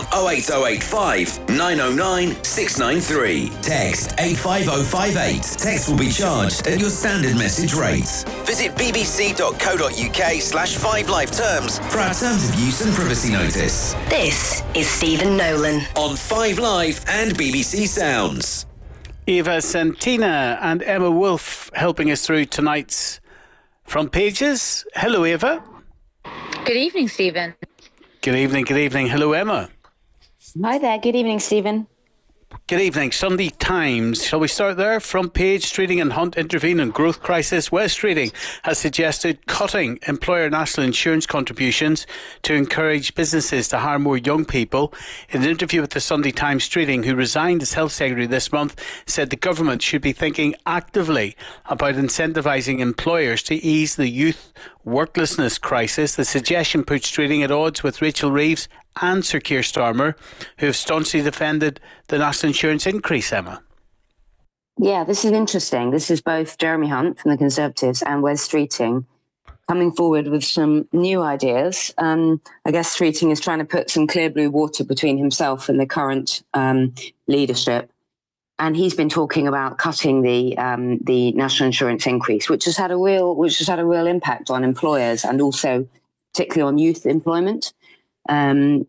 08085 909 693. Text 85058. Text will be charged at your standard message rates. Visit bbc.co.uk/5live terms for our terms of use and privacy notice. This is Stephen Nolan on 5 Live and BBC Sounds. Eva Santina and Emma Wolfe helping us through tonight's front pages. Hello, Eva. Good evening, Stephen. Good evening, good evening. Hello, Emma. Hi there. Good evening, Stephen. Good evening. Sunday Times. Shall we start there? Front page, Streeting and Hunt intervene in growth crisis. Wes Streeting has suggested cutting employer national insurance contributions to encourage businesses to hire more young people. In an interview with the Sunday Times, Streeting, who resigned as Health Secretary this month, said the government should be thinking actively about incentivising employers to ease the youth worklessness crisis. The suggestion puts Streeting at odds with Rachel Reeves and Sir Keir Starmer, who have staunchly defended the national insurance increase, Emma. Yeah, this is interesting. This is both Jeremy Hunt from the Conservatives and Wes Streeting coming forward with some new ideas. I guess Streeting is trying to put some clear blue water between himself and the current leadership. And he's been talking about cutting the national insurance increase, which has had a real impact on employers and also particularly on youth employment. And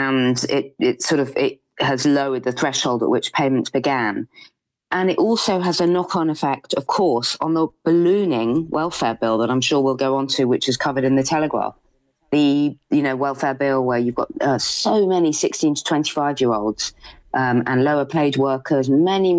it has lowered the threshold at which payments began. And it also has a knock-on effect, of course, on the ballooning welfare bill that I'm sure we'll go on to, which is covered in the Telegraph. The welfare bill where you've got so many 16 to 25-year-olds and lower paid workers, many